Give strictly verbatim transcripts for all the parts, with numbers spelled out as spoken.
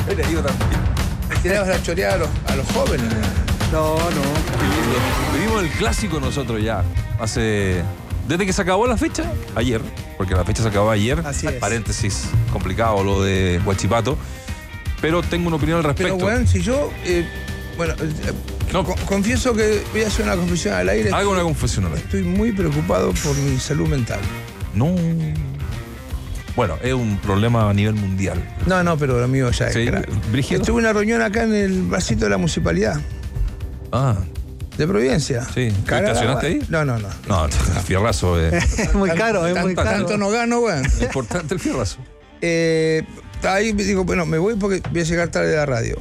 Era yo también. Tirabas la choreada a los, a los jóvenes. No, no. Vivimos el clásico nosotros ya. Hace... Desde que se acabó la fecha, ayer, porque la fecha se acabó ayer. Así es. Paréntesis, complicado lo de Huachipato. Pero tengo una opinión al respecto. Pero, bueno, si yo... Eh, bueno, eh, No. co- confieso que voy a hacer una confesión al aire. Haga una confesión al aire. Estoy muy preocupado por mi salud mental. No. Bueno, es un problema a nivel mundial. No, no, pero lo mío ya es Sí, grave. brígido. Estuve en una reunión acá en el vasito de la municipalidad Ah, de Providencia. sí. ¿Tú Cagada, estacionaste bueno. ahí? No, no, no. no, fierrazo. eh. Es muy caro, es muy Tanto- caro. Tanto no gano, weón. Es importante el fierrazo. Eh, ahí me digo, bueno, me voy porque voy a llegar tarde de la radio.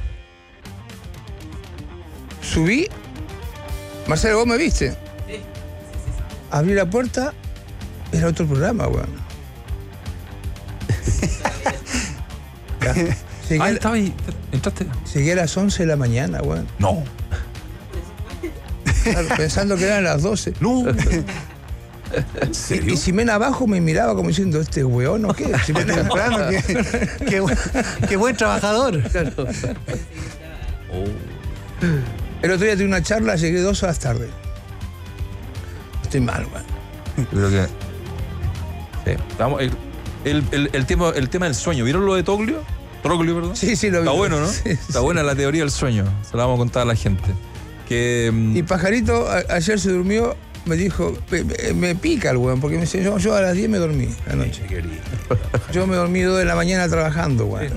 Subí. Marcelo, ¿vos me viste? Sí. Abrí la puerta, era otro programa, weón. Ya. Llegué, Ah, a- estaba ahí. ¿Entraste? llegué a las once de la mañana, weón. No. Claro, pensando que eran las doce. No. ¿En Y, serio? y Ximena abajo me miraba como diciendo, ¿este weón o qué? Ximena Temprano, qué, qué buen- qué buen trabajador. Oh. El otro día tuve una charla, llegué dos horas tarde. Estoy mal, weón. Yo creo que. Sí. Estamos- el, el, el, el tema, el tema del sueño. ¿Vieron lo de Toglio? Troglio, perdón. Sí, sí, lo vi. Está bueno, ¿no? Sí, Está sí. buena la teoría del sueño. Se la vamos a contar a la gente. Que. mm, Y Pajarito a- ayer se durmió, me dijo, me, me- me pica el weón, porque me dice, yo, yo a las diez me dormí anoche. Yo me dormí dos de la mañana trabajando, weón.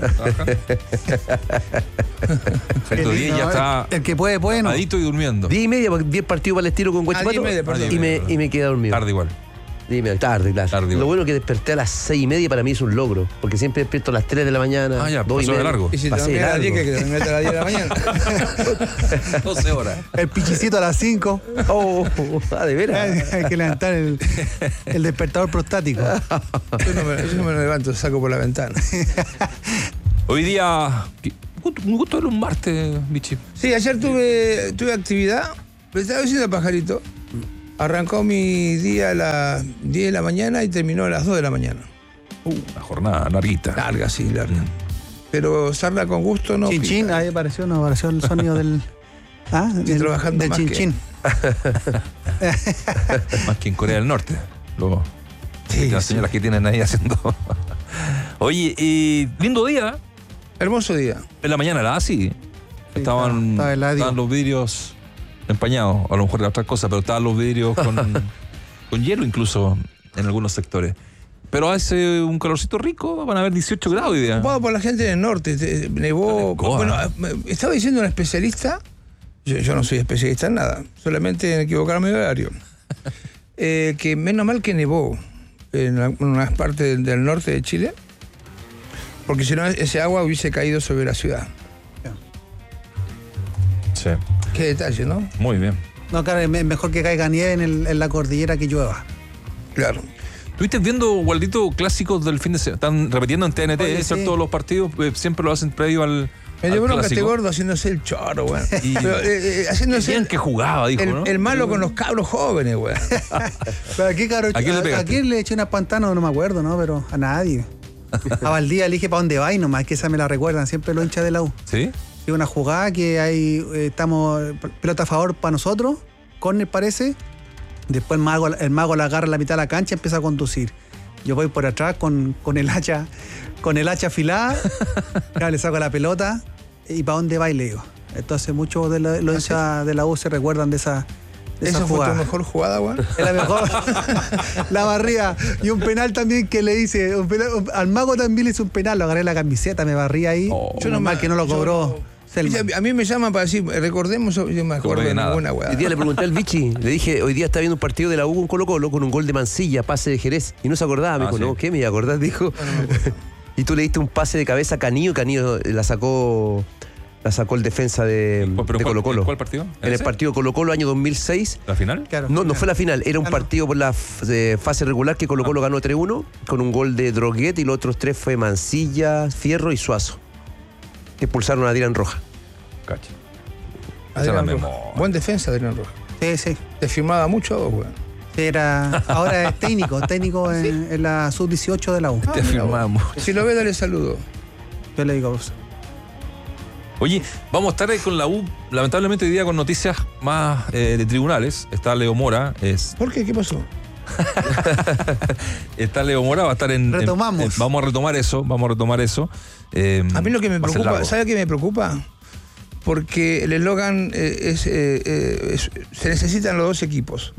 Pajarito diez ya está El que puede, puede, no. adito y durmiendo. Diez y media, porque vi el partido palestino con Huachipato diez y media, perdón. y, me, y me quedé dormido. Tarde igual. Diez y media, tarde, claro. Tarde igual. Lo bueno es que desperté a las seis y media para mí es un logro, porque siempre despierto a las tres de la mañana. Ah, ya, dos y pasó de media. largo. Y si te Pasé dormí a las largo. diez, que te dormiste a las diez de la mañana. doce horas. El pichicito a las cinco. Oh, ah, de veras. Hay que levantar el, el despertador prostático. Yo no, me, yo no me levanto, saco por la ventana. Hoy día. Un gusto ver un martes, Michi. Sí, ayer tuve, tuve actividad, pero estaba diciendo Pajarito. Arrancó mi día a las diez de la mañana y terminó a las dos de la mañana. Uh, una jornada larguita. Larga, sí, larga. Pero sarla con gusto no Chin pica. chin, ahí apareció, no apareció el sonido del. Ah, del, trabajando del más chin que- chin. Más que en Corea del Norte. Luego. Sí, las sí. señoras que tienen ahí haciendo. Oye, y lindo día. Hermoso día. En la mañana era así. Estaban, estaba heladio. estaban los vidrios empañados. A lo mejor era otra cosa, pero estaban los vidrios con, con hielo incluso en algunos sectores. Pero hace un calorcito rico, van a haber dieciocho grados hoy día. Ocupado por la gente del norte, te- nevó. Goa. Bueno, me- estaba diciendo un especialista, yo, yo no soy especialista en nada, solamente en equivocarme de horario, eh, que menos mal que nevó en algunas partes del, del norte de Chile, porque si no ese agua hubiese caído sobre la ciudad. Sí, Qué detalle, ¿no? muy bien. No, claro, es me- mejor que caiga nieve en, el- en la cordillera que llueva. Claro. ¿Estuviste viendo, Waldito, clásicos del fin de semana? Están repitiendo en T N T, Oye, ¿cierto? sí. Los partidos eh, siempre lo hacen previo al, Me al dio bronca este clásico. gordo haciéndose el choro, weón. Y- Pero, eh, eh, haciéndose Bien el, que jugaba, dijo, el- ¿no? el malo con los cabros jóvenes, weón. Pero aquí, caro, ¿A quién le a, pegaste? ¿a quién le eché una pantano? No me acuerdo, ¿no? Pero a nadie. A Valdía le dije para dónde va y nomás, que esa me la recuerdan, siempre los hinchas de la U. ¿Sí? Es una jugada que hay, eh, estamos, pelota a favor para nosotros, córner parece, después el mago, el mago la agarra en la mitad de la cancha y empieza a conducir. Yo voy por atrás con, con el hacha, con el hacha afilada, claro, le saco la pelota y para dónde va y le digo. Entonces muchos de la- los hinchas de la U se recuerdan de esa, de esa ¿Esa fue tu jugada. mejor jugada, weón? Es la mejor. La barría. Y un penal también que le hice. Un penal- un- al mago también le hice un penal. Lo agarré en la camiseta, me barrí ahí. Oh. Yo no mal que no lo yo cobró. no- Selman. A mí me llaman para decir, recordemos, yo me acuerdo de de nada. ninguna weá. Hoy día le pregunté al Vichy, le dije, hoy día está viendo un partido de la U con Colo Colo con un gol de Mansilla, pase de Jerez. Y no se acordaba, me Ah, dijo, sí. no, ¿qué me iba a acordar? Dijo. Y tú le diste un pase de cabeza a Canillo, y Canillo la sacó, la sacó el defensa de, ¿Pero de cuál- Colo Colo. ¿Cuál partido? En el ese? partido Colo Colo año dos mil seis. ¿La final? Claro. No, no fue la final, era un Ah, no. partido por la f- eh, fase regular que Colo Colo ganó tres uno con un gol de Droguet y los otros tres fue Mansilla, Fierro y Suazo, que expulsaron a Dylan Roja. Cacha. Adrián Esa Rojas. la memoria. Buen defensa, Adrián Rojas. Sí, sí. Te firmaba mucho a vos, weón. Sí, Era, ahora es técnico, técnico en, en la sub dieciocho de la U. Te mira firmamos. Si lo ves, dale saludo. Yo le digo, Oye, vamos a estar ahí con la U, lamentablemente hoy día con noticias más eh, de tribunales. Está Leo Mora, es, ¿Por qué? ¿Qué pasó? está Leo Mora, va a estar en... Retomamos. en- en- vamos a retomar eso, vamos a retomar eso. Eh, A mí lo que me va a ser preocupa, largo. ¿sabe qué me preocupa? Porque el eslogan eh, es, eh, eh, es- se necesitan los dos equipos.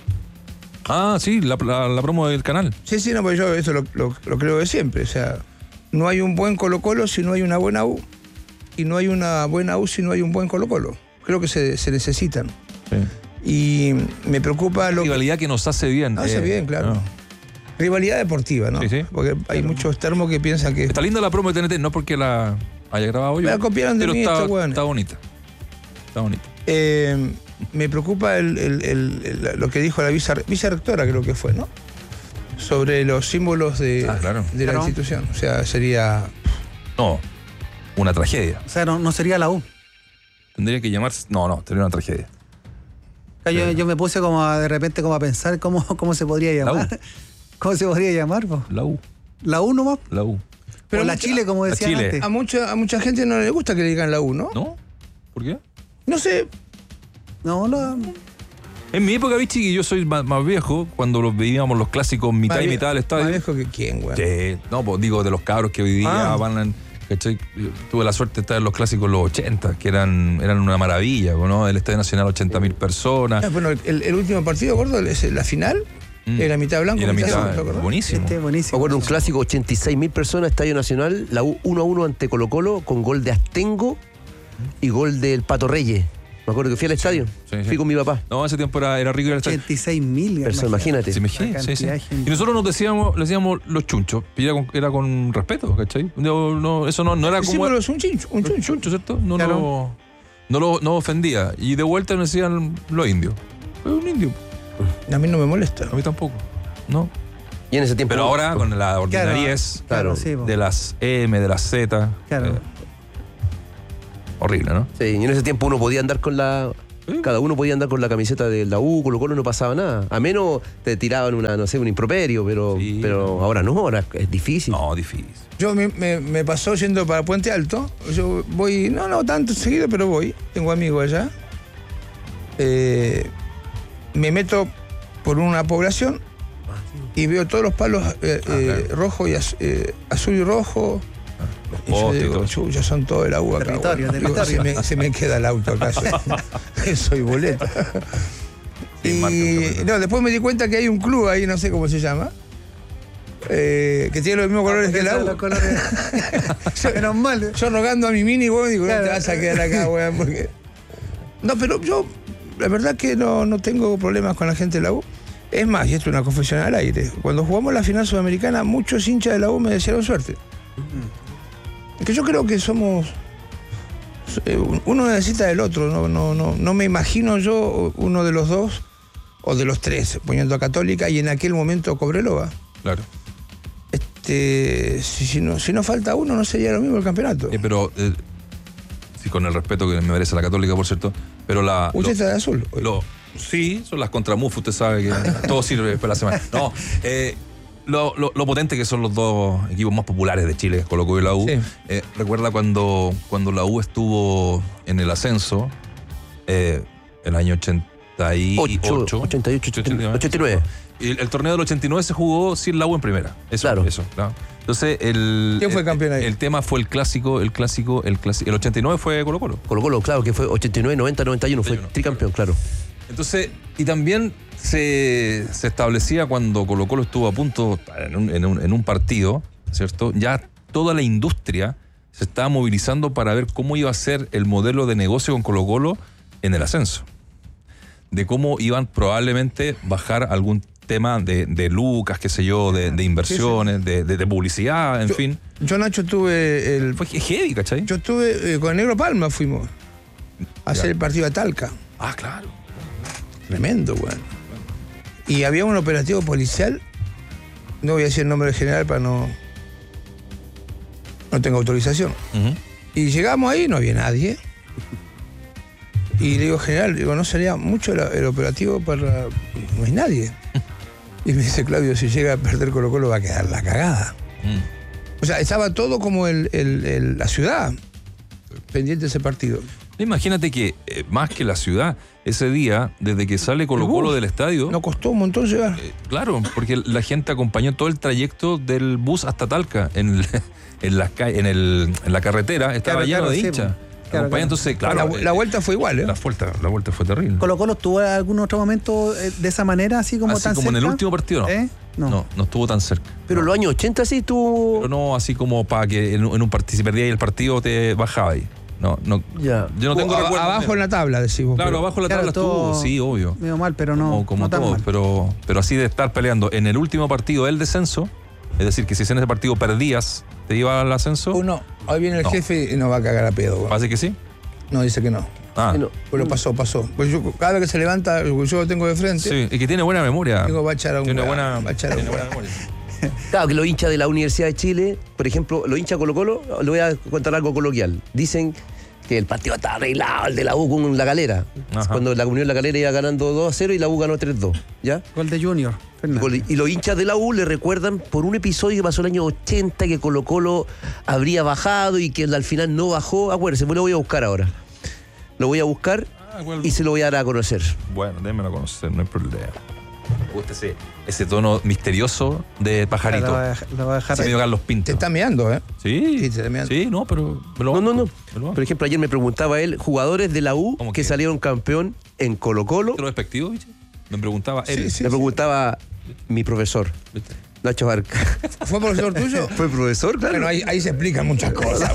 Ah, sí, la, la- la promo del canal. Sí, sí, no, pues yo eso lo, lo- lo creo de siempre. O sea, no hay un buen Colo-Colo si no hay una buena U. Y no hay una buena U si no hay un buen Colo-Colo. Creo que se, se necesitan. Sí. Y me preocupa lo que... Rivalidad que nos hace bien. Hace eh, bien, claro. no. Rivalidad deportiva, ¿no? Sí, sí. Porque hay muchos termos que piensan que... Está linda la promo de T N T, no porque la haya grabado yo. Me la copiaron de pero mí está, estos hueones. está bonita. Está bonita. Eh, me preocupa el- el- el- el- lo que dijo la vice- vicerrectora, creo que fue, ¿no? Sobre los símbolos de, Ah, claro. de la Claro. institución. O sea, sería... No, una tragedia. O sea, no, no sería la U. Tendría que llamarse... No, no, sería una tragedia. O sea, yo, yo me puse como a, de repente como a pensar cómo, cómo se podría La U. llamar. ¿Cómo se podría llamar? Po? La U, La U nomás. la U. Pero o la mucha- Chile, como la decían Chile. antes. A mucha, a mucha gente no le gusta que le digan la U, ¿no? ¿No? ¿Por qué? No sé. No, no. En mi época, bichi, que yo soy más, más viejo, cuando los veíamos los clásicos mitad más y vie- mitad del Más estadio. viejo que quién, güey. Sí, no, pues digo de los cabros que hoy día Ah. van en, ¿cachai? Yo tuve la suerte de estar en los clásicos en los ochenta, que eran, eran una maravilla, ¿no? El Estadio Nacional, ochenta mil personas. Ah, bueno, el, el último partido, gordo, es la final, Mm. era mitad blanco, Y la mitad mitad, azul, ¿te acordás? buenísimo. Este es Me buenísimo. acuerdo un clásico, ochenta y seis mil personas, Estadio Nacional, la U uno a uno ante Colo Colo, con gol de Astengo y gol del Pato Reyes. Me acuerdo que fui al estadio, sí, sí. fui con mi papá. No, ese tiempo era, era rico ir al estadio. ochenta y seis mil. Personas, imagínate. Sí, me imagino, La sí, sí. cantidad de gente. Y nosotros nos decíamos, le decíamos los chunchos, y era con, era con respeto, ¿cachai? No, no, eso no, no era El como... símbolo es un chincho, un un chuncho. chuncho, ¿cierto? No, Claro. lo, no, lo, no ofendía. Y de vuelta nos decían los indios. Es un indio. A mí no me molesta. A mí tampoco. No. Y en ese tiempo. Pero ahora con la ordinariez Claro, sí, po. de las M, de las Z. Claro. eh, horrible, ¿no? Sí, y en ese tiempo uno podía andar con la. Sí. Cada uno podía andar con la camiseta de la U, Colo Colo, no pasaba nada. A menos te tiraban una, no sé, un improperio, pero, Sí. pero ahora no, ahora es difícil. No, difícil. Yo me, me- me pasó yendo para Puente Alto. Yo voy, no, no tanto seguido, pero voy. Tengo amigos allá. Eh, me meto por una población y veo todos los palos eh, Ah, eh, claro. rojo y az- eh, azul y rojo. Los Y yo postes y digo, todo. chuya, son todo el agua acá. Territorio, Bueno, digo, territorio. se, me, se me queda el auto acá. soy- soy boleta. Sí, marca un Y poquito. no, después me di cuenta que hay un club ahí, no sé cómo se llama, eh, que tiene los mismos colores que el Los agua. colores. Menos mal. Yo rogando a mi mini, weón, digo, Claro. no te vas a quedar acá, weón, porque... No, pero yo, la verdad que no, no tengo problemas con la gente de la U. Es más, y esto es una confesión al aire, cuando jugamos la final sudamericana, muchos hinchas de la U me desearon suerte. Que yo creo que somos... eh, Uno necesita del otro, no, no, no, no me imagino yo uno de los dos, o de los tres, poniendo a Católica, y en aquel momento Cobreloa. Claro. Este, si, si no, si no falta uno, no sería lo mismo el campeonato. Eh, pero, eh, sí, con el respeto que me merece la Católica, por cierto, pero la... Usted lo- está de azul. Lo, sí, son las contramufas, usted sabe que todo sirve para la semana. No, eh, lo, lo- lo potente que son los dos equipos más populares de Chile, Colo Colo y la U. Sí. Eh, recuerda cuando, cuando la U estuvo en el ascenso, eh, el año ochenta y ocho. Ocho, ochenta y ocho, ochenta y nueve. Y el, el torneo del ochenta y nueve se jugó sin la U en primera. Eso, Claro. eso, claro. Entonces, el, ¿Quién fue el- campeón ahí? El tema fue el clásico, el clásico, el clásico. El ochenta y nueve fue Colo Colo. Colo Colo, claro, que fue ochenta y nueve, noventa, noventa y uno, fue noventa y uno, tricampeón, claro. Entonces, y también se, se establecía cuando Colo Colo estuvo a punto en un, en un- en un partido, ¿cierto? Ya toda la industria se estaba movilizando para ver cómo iba a ser el modelo de negocio con Colo Colo en el ascenso. De cómo iban probablemente bajar algún tema de, de lucas, qué sé yo, de, de inversiones, de, de- de publicidad, en Yo- fin. Yo, Nacho, tuve el. Fue heavy, ¿cachai? Yo estuve eh, con Negro Palma, fuimos a hacer Ya. el partido a Talca. Ah, claro. Tremendo, weón. Y había un operativo policial. No voy a decir el nombre del general para no. No tengo autorización. Ujú. Y llegamos ahí, no había nadie. Y le digo, general, digo, ¿no sería mucho el, el operativo para...? No hay nadie. Y me dice, Claudio, si llega a perder Colo Colo va a quedar la cagada. Mm. O sea, estaba todo como el, el- el- la ciudad. pendiente de ese partido. Imagínate que, eh, más que la ciudad, ese día, desde que sale Colo Colo bus. del estadio, Nos costó un montón llegar. eh, claro, porque la gente acompañó todo el trayecto del bus hasta Talca, en, el- en, las ca- en, el, en la carretera, estaba Claro, lleno claro, de sí, hinchas. pues. Claro, Acompañó, claro. entonces, claro. la, la eh, vuelta fue igual, ¿eh? La vuelta, la vuelta fue terrible. ¿Colo Colo estuvo en algún otro momento eh, de esa manera, así como Así tan como en el cerca? último partido, no. ¿Eh? No. No. no, estuvo tan cerca. Pero en los años ochenta sí estuvo. Pero no así como para que en, un- en un partido, si perdías el partido, te bajaba ahí. No, no. Ya. Yo no tengo A- recuerdo. abajo en la tabla, decimos. Claro, pero- abajo en la Claro, tabla todo estuvo, sí, obvio. Medio mal, pero no, como como no tan todos, mal. pero, pero así de estar peleando en el último partido del descenso, es decir, que si en ese partido perdías, te iba al ascenso, Uno, hoy viene el No. jefe y nos va a cagar a pedo. güey. parece que sí. No, dice que no. Ah, Bueno, Pues lo pasó, pasó. Pues yo, cada vez que se levanta, yo lo tengo de frente, sí, y que tiene buena memoria. digo, va a echar a un Tiene weá, buena, va a echar a un tiene buena weá. memoria. claro que los hinchas de la Universidad de Chile, por ejemplo, los hinchas Colo Colo, le voy a contar algo coloquial. Dicen que el partido está arreglado, el de la U con la Calera. Ajá. Cuando la Unión La Calera iba ganando dos a cero y la U ganó tres dos. ¿Ya? Gol de Junior. Y Fernández. Colo- Y los hinchas de la U le recuerdan por un episodio que pasó el año ochenta, que Colo Colo habría bajado y que al final no bajó. Acuérdense, pues lo voy a buscar ahora. Lo voy a buscar Ah, bueno. y se lo voy a dar a conocer. Bueno, démelo a conocer, no hay problema. Me gusta ese, ese tono misterioso de pajarito. Lo voy a dejar- lo voy a dejar Se ahí. me Carlos Pinto. Te está meando, ¿eh? Sí, Sí, te está meando. sí, no, pero me lo No, no, no. banco, me lo banco. Por ejemplo, ayer me preguntaba él, jugadores de la U ¿Cómo que que? salieron campeón en Colo Colo. ¿Te lo despectivo, bicho? Me preguntaba él. Sí, sí. Me preguntaba mi profesor, ¿Viste? Nacho Barca. ¿Fue profesor tuyo? ¿Fue profesor? Claro. Bueno, ahí, ahí se explican muchas cosas.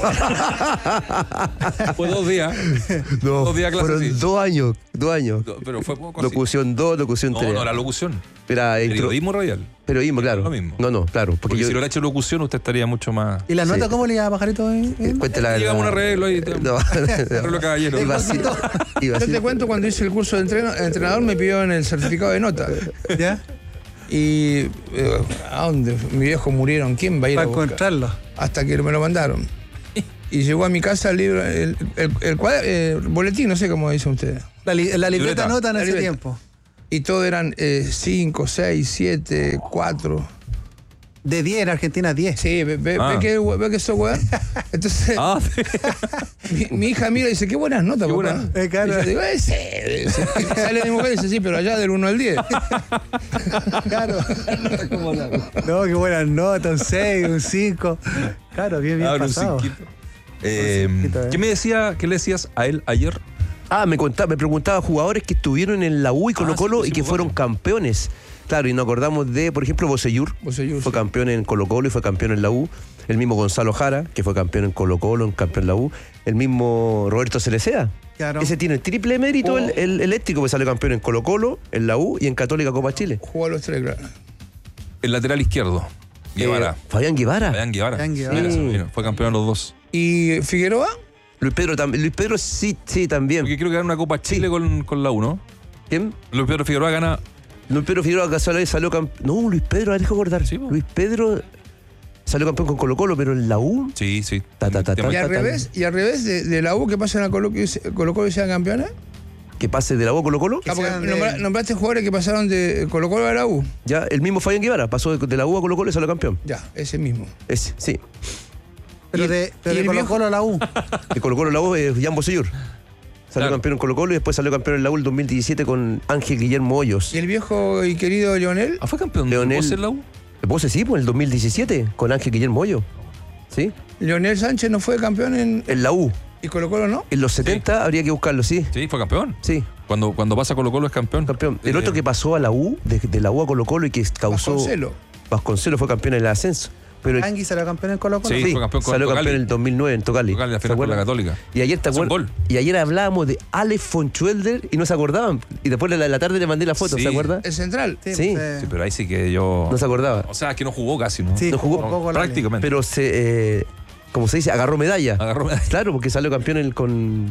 Fue dos días. no, dos días de clase, fueron sí. dos años, dos años. No, pero fue poco. sí. Locución dos, locución No, tres. no, la locución. Era intro- Periodismo radial. periodismo, claro. Lo mismo. No, no, claro. Porque, Porque yo, si lo hubiera hecho locución, usted estaría mucho más. ¿Y la nota Sí. cómo le iba a Pajarito? eh? eh, cuéntela. Llegamos a un arreglo ahí. No, Arreglo caballero. Iba así. Iba Yo así. te cuento, cuando hice el curso de entreno- el entrenador me pidió en el certificado de nota. ¿Ya? Y eh, ¿a dónde? Mi viejo murieron. ¿Quién va a ir a Para buscar? encontrarlo. Hasta que me lo mandaron. Y llegó a mi casa el libro, el, el, el cuadra- eh, el boletín, no sé cómo dicen ustedes. La, li- la libreta Libreta. nota en La ese libreta. tiempo. Y todo eran cinco, seis, siete, cuatro. De diez, en Argentina diez. Sí, ve, ve, Ah. ve que, ve que eso, weón. Entonces, Ah, sí. mi, mi hija mira y dice, qué buenas notas, Qué papá. buena- Eh, claro. Y yo digo, eh, sí. Y sale mi mujer y dice, sí, pero allá del uno al diez. Claro. No, qué buenas notas, un seis, un cinco. Claro, bien, bien Ahora un pasado. cinquito. Eh, cinquito, eh. ¿Qué me decía, qué le decías a él ayer? Ah, me contaba, me preguntaba jugadores que estuvieron en la U y Colo Ah, sí, Colo pues y sí, que pues, fueron vamos. campeones. Claro, y nos acordamos de, por ejemplo, Bocellur. Bocellur, Fue sí. campeón en Colo Colo y fue campeón en la U. El mismo Gonzalo Jara, que fue campeón en Colo Colo, campeón en la U. El mismo Roberto Cerecea. Claro. Ese tiene el triple mérito, Oh. el, el eléctrico, que salió campeón en Colo Colo, en la U y en Católica Copa Chile. Jugó a los tres, claro. El lateral izquierdo. Guevara. Eh, Fabián Guevara. Fabián Guevara. Fabián Guevara. Mira, Sí. mira, fue campeón los dos. ¿Y Figueroa? Luis Pedro también. Luis Pedro sí, sí, también. Porque creo que gana una Copa Chile con, con la U, ¿no? ¿Quién? Luis Pedro Figueroa gana. Luis Pedro Figueroa casualmente salió campeón. No, Luis Pedro, a ver, dejo acordar. Sí, po. Luis Pedro salió campeón con Colo Colo, pero en la U. Sí, sí. Ta, ta, ta, ta. Y al revés, y al revés de, de la U, que pasa en la Colo Colo Colo y sean campeones. Que pase de la U a Colo Colo. Ah, porque sean de- nombra- nombraste jugadores que pasaron de Colo Colo a la U. Ya, el mismo Fabián Guevara pasó de, de la U a Colo Colo y salió campeón. Ya, ese mismo. Ese, sí. Pero Y- de, pero y de el Colo viejo- Colo a la U. De Colo Colo a la U es Jan Bocellur. Salió Claro. campeón en Colo Colo y después salió campeón en la U el dos mil diecisiete con Ángel Guillermo Hoyos. Y el viejo y querido Leonel. Ah, fue campeón Leonel- ¿Vos en la U? ¿Vos sí, pues el dos mil diecisiete con Ángel Guillermo Hoyos. ¿Sí? Leonel Sánchez no fue campeón en. En la U. ¿Y Colo Colo no? En los setenta habría que buscarlo, sí. Sí, fue campeón. Sí, Cuando, cuando pasa Colo Colo es campeón. campeón. El Eh, otro que pasó a la U, de, de la U a Colo Colo y que causó. Vasconcelo. Vasconcelos fue campeón en el ascenso. Pero el- Angui salió campeón en Colo Colo. Sí, fue campeón con salió Tocali. campeón en el dos mil nueve en Tocali. Tocali, la ¿Se final con la acuerdan? Católica. Y ayer te Hace un acuerdas. gol. Y ayer hablábamos de Alex Fonchuelder y no se acordaban. Y después en la, la tarde le mandé la foto, Sí. ¿se acuerda? El central. Sí, Sí. pues, Sí, pero ahí sí que yo. No se acordaba. O sea, que no jugó casi, ¿no? Sí, No jugó jugó poco la prácticamente. Pero se, eh, como se dice, agarró medalla. Agarró medalla. Claro, porque salió campeón el, con.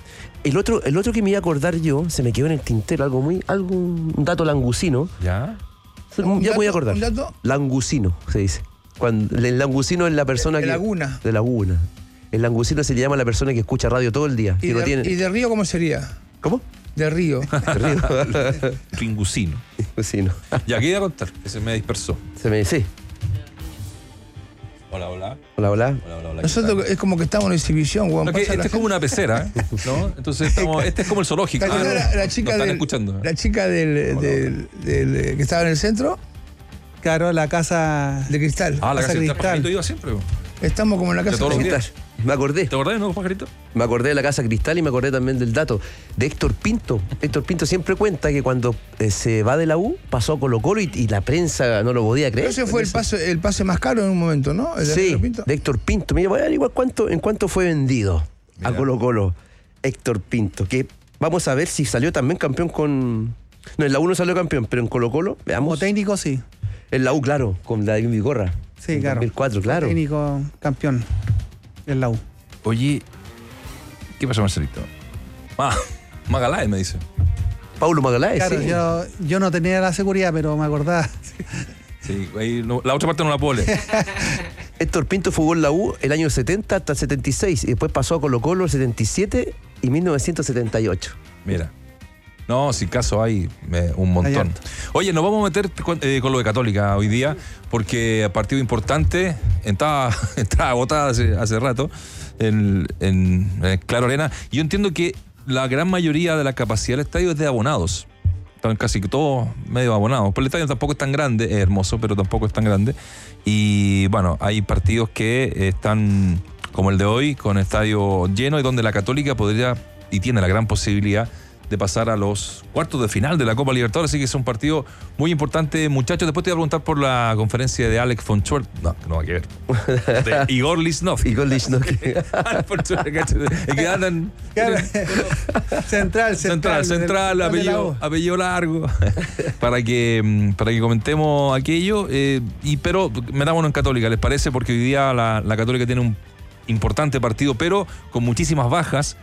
El otro, el otro que me iba a acordar yo, se me quedó en el tintero, algo muy, algo, un dato langusino. ¿Ya? Ya Un me voy a dato- acordar. un dato. Langusino, se dice. Cuando, el langusino es la persona De que. laguna. De laguna. El langusino se le llama a la persona que escucha radio todo el día. ¿Y Que no de, tiene. ¿Y de Río cómo sería? ¿Cómo? De Río. De río. Ringusino. Langusino. Ya, ¿qué iba a contar? Que se me dispersó. Se me dice. Hola, hola. Hola, hola. Hola, hola, hola. Nosotros es como que estamos en exhibición, weón. No, que Pasa este la es como gente. una pecera, ¿eh? ¿No? Entonces estamos, este es como el zoológico. ¿Te Ah, acordás no, la, la no chica están del, escuchando. la chica del, del, del- que estaba en el centro Claro, la casa. de cristal. Ah, la Casa casa de Cristal. Pajarito iba siempre. ¿no? Estamos como en la casa De todos los de días. Me acordé. ¿Te acordás, no, Pajarito? Me acordé de la Casa Cristal y me acordé también del dato de Héctor Pinto. Héctor Pinto siempre cuenta que cuando eh, se va de la U, pasó a Colo Colo y, y la prensa no lo podía creer. Pero ese fue el pase, el pase más caro en un momento, ¿no? El de Sí, Héctor Pinto. de Héctor Pinto. Mira, voy a averiguar cuánto, en cuánto fue vendido Mira. a Colo Colo Héctor Pinto. Que vamos a ver si salió también campeón con... No, en la U no salió campeón, pero en Colo Colo, Como veamos. técnico, sí. En la U, claro, con David Vigorra. Sí, en claro. dos mil cuatro, claro. Técnico campeón en la U. Oye, ¿qué pasa, Marcelito? Ah, Magaláes me dice. Paulo Magaláes, Claro, sí. yo, yo no tenía la seguridad, pero me acordaba. Sí, ahí no- la otra parte no la puedo leer. Héctor Pinto jugó en la U el año setenta hasta el setenta y seis y después pasó a Colo Colo el setenta y siete y mil novecientos setenta y ocho. Mira. No, sin caso hay me- un montón. harto. Oye, nos vamos a meter con, eh, con lo de Católica hoy día, porque partido importante, estaba, estaba agotada hace, hace rato en, en, en Claro Arena. Yo entiendo que la gran mayoría de la capacidad del estadio es de abonados. Están casi todos medio abonados. Pero el estadio tampoco es tan grande, es hermoso, pero tampoco es tan grande. Y bueno, hay partidos que están, como el de hoy, con estadio lleno y donde la Católica podría y tiene la gran posibilidad de pasar a los cuartos de final de la Copa Libertadores, así que es un partido muy importante, muchachos. Después te voy a preguntar por la conferencia de Alex von Schwartz, no, no va a que ver, de Igor Lisnov. Igor Lichnowsky. Alex von Schwartz, ¿cachai? Es que andan- Claro. Central, Central, central. central, del- de la apellido, U. apellido largo, para que mm, para que comentemos aquello, eh, y pero metámonos en Católica, ¿les parece? Porque hoy día la, la Católica tiene un importante partido, pero con muchísimas bajas,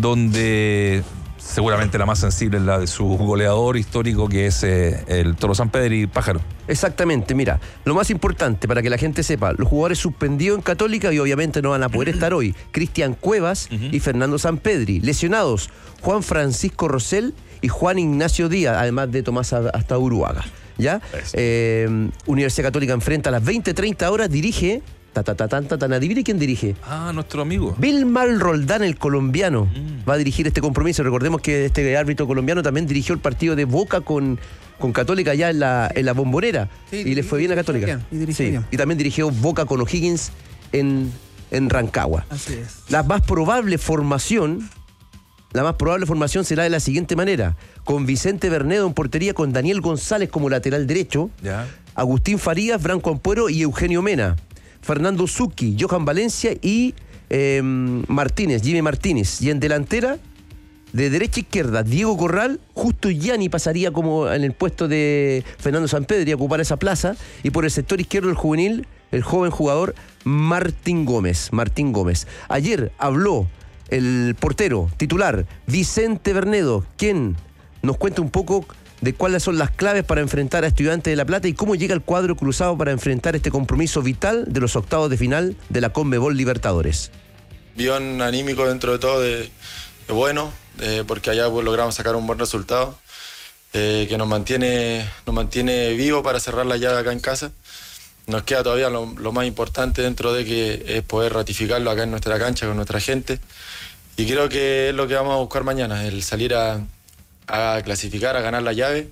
donde seguramente la más sensible es la de su goleador histórico, que es eh, el Toro San Pedro y Pájaro. Exactamente, mira, lo más importante para que la gente sepa, los jugadores suspendidos en Católica y obviamente no van a poder estar hoy, Cristian Cuevas Ujú. y Fernando Sampedri. Lesionados, Juan Francisco Rosell y Juan Ignacio Díaz, además de Tomás hasta Uruaga. ¿Ya? Eso. Eh, Universidad Católica enfrenta a las veinte treinta horas, dirige, ta, ta, ta, tan, ta, tan, adivine quién dirige. Ah, nuestro amigo. Vilmar Roldán, el colombiano, Mm. va a dirigir este compromiso. Recordemos que este árbitro colombiano también dirigió el partido de Boca con, con Católica allá en la, en la Bombonera. Sí, y le fue bien a dirigió Católica. bien, y dirigió Sí, bien. y también dirigió Boca con O'Higgins en, en Rancagua. Así es. La más probable formación, la más probable formación será de la siguiente manera: con Vicente Bernedo en portería, con Daniel González como lateral derecho, Ya. Agustín Farías, Branco Ampuero y Eugenio Mena, Fernando Zucchi, Johan Valencia y eh, Martínez, Jimmy Martínez. Y en delantera, de derecha a izquierda, Diego Corral, Justo Gianni pasaría como en el puesto de Fernando Sampedri a ocupar esa plaza. Y por el sector izquierdo, el juvenil, el joven jugador Martín Gómez. Martín Gómez. Ayer habló el portero titular Vicente Bernedo, quien nos cuenta un poco de cuáles son las claves para enfrentar a Estudiantes de La Plata y cómo llega el cuadro cruzado para enfrentar este compromiso vital de los octavos de final de la Conmebol Libertadores. Guión anímico dentro de todo de, de bueno, eh, porque allá pues, logramos sacar un buen resultado eh, que nos mantiene, nos mantiene vivo para cerrar la llave acá en casa. Nos queda todavía lo, lo más importante dentro de que es poder ratificarlo acá en nuestra cancha con nuestra gente, y creo que es lo que vamos a buscar mañana, el salir a, a clasificar, a ganar la llave,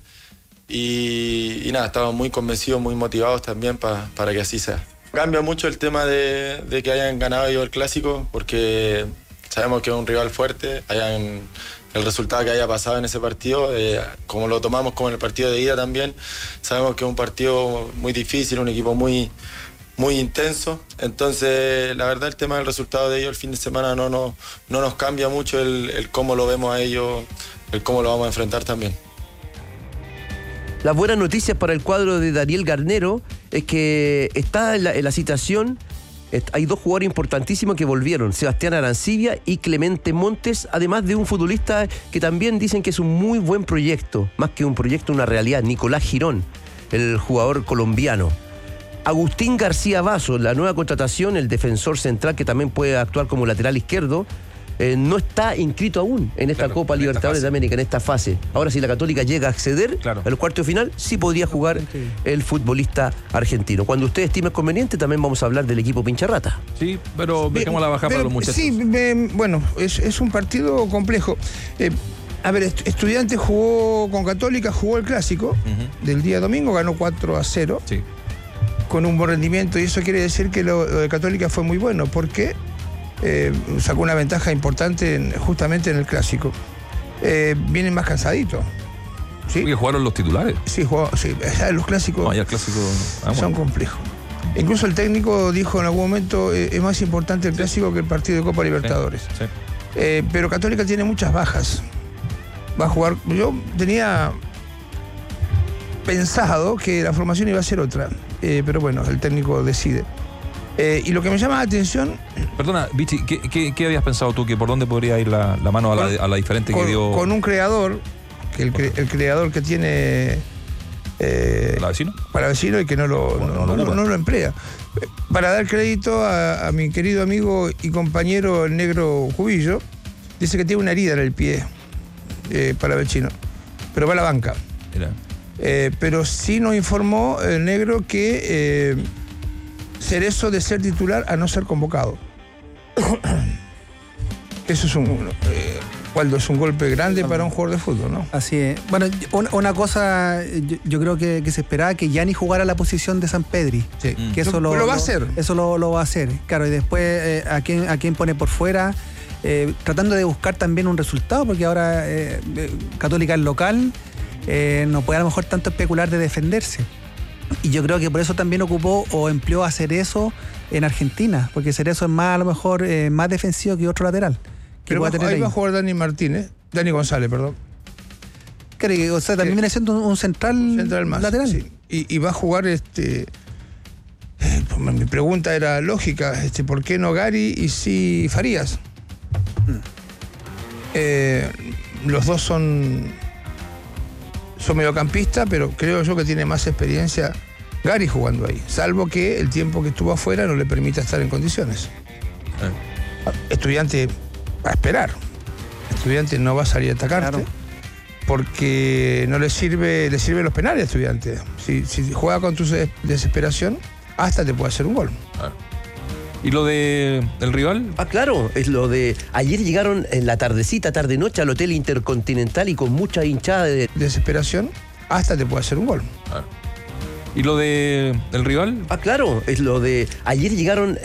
y, y nada, estamos muy convencidos, muy motivados también pa, para que así sea. Cambia mucho el tema de, de que hayan ganado ellos el clásico, porque sabemos que es un rival fuerte, hayan, el resultado que haya pasado en ese partido, eh, como lo tomamos como en el partido de ida también, sabemos que es un partido muy difícil, un equipo muy, muy intenso. Entonces, la verdad, el tema del resultado de ellos el fin de semana no, no, no nos cambia mucho el, el cómo lo vemos a ellos, el cómo lo vamos a enfrentar también. Las buenas noticias para el cuadro de Daniel Garnero es que está en la, en la citación, est- hay dos jugadores importantísimos que volvieron, Sebastián Arancibia y Clemente Montes, además de un futbolista que también dicen que es un muy buen proyecto, más que un proyecto, una realidad, Nicolás Girón, el jugador colombiano. Agustín García Vaso, la nueva contratación, el defensor central que también puede actuar como lateral izquierdo, eh, no está inscrito aún en esta Claro, Copa en esta Libertadores fase. de América, en esta fase. Ahora, si la Católica llega a acceder Claro. a los cuartos de final, sí podría jugar el futbolista argentino. Cuando usted estime conveniente, también vamos a hablar del equipo Pincharrata. Sí, pero dejemos la bajada para Pero, los muchachos. Sí, me- bueno, es, es un partido complejo. Eh, a ver, Est- Estudiantes jugó con Católica, jugó el clásico Ujú. del día domingo, ganó cuatro a cero. Sí. Con un buen rendimiento, y eso quiere decir que lo, lo de Católica fue muy bueno, porque eh, sacó una ventaja importante en- justamente en el clásico. Eh, vienen más cansaditos. ¿Sí? Porque jugaron los titulares. Sí, jugó, sí. Ya los clásicos No, ya el clásico. Ah, son bueno. complejos. Incluso el técnico dijo en algún momento, eh, es más importante el clásico que el partido de Copa Libertadores. Sí. Eh, pero Católica tiene muchas bajas. Va a jugar. Yo tenía pensado que la formación iba a ser otra, eh, pero bueno, el técnico decide. Eh, y lo que me llama la atención, Perdona, Vichy, ¿qué, qué, qué habías pensado tú? ¿Que por dónde podría ir la, la mano a la, a la diferente que con, dio con un creador, que el, cre- el creador que tiene eh, la vecina? para vecino y que no lo, Bueno, no, no lo no- ocupa. no lo emplea. Eh, Para dar crédito a, a mi querido amigo y compañero el negro Cubillo, dice que tiene una herida en el pie eh, para vecino, pero va a la banca. Mira. Eh, pero sí nos informó el negro que eh, Cerezo de ser titular a no ser convocado. Eso es un, eh, Waldo, es un golpe grande para un jugador de fútbol, ¿no? Así es. Bueno, una, una cosa, yo, yo creo que, que se esperaba que Gianni jugara la posición de San Pedri. Sí. Mm. Que eso Lo- lo, lo va a lo- hacer. Eso lo, lo va a hacer. Claro, y después eh, a quién a quién pone por fuera, eh, tratando de buscar también un resultado, porque ahora eh, eh, Católica es local, eh, no puede a lo mejor tanto especular de defenderse. Y yo creo que por eso también ocupó o empleó a Cerezo en Argentina, porque Cerezo es más a lo mejor eh, más defensivo que otro lateral. Que Pero pueda va- tener ahí ahí. va a jugar Dani Martínez, Dani González, perdón. Claro, y, o sea, también Sí. viene siendo un, un central, Central más. lateral. Sí. Y, y va a jugar este. eh, pues, mi pregunta era lógica, este, ¿por qué no Gary y sí Farías? Eh, los dos son. Son mediocampistas, pero creo yo que tiene más experiencia Gary jugando ahí. Salvo que el tiempo que estuvo afuera no le permita estar en condiciones. Eh. Estudiante va a esperar. Estudiante no va a salir a atacarte. Claro. Porque no le sirve, le sirven los penales a Estudiante. Si, si juega con tu des- desesperación, hasta te puede hacer un gol. ¿Y lo de el rival? Ah, claro, es lo de... Ayer llegaron en la tardecita, tarde-noche, al Hotel Intercontinental y con mucha hinchada de... Desesperación, hasta te puede hacer un gol. ¿Y lo de el rival? Ah, claro, es lo de... Ayer llegaron...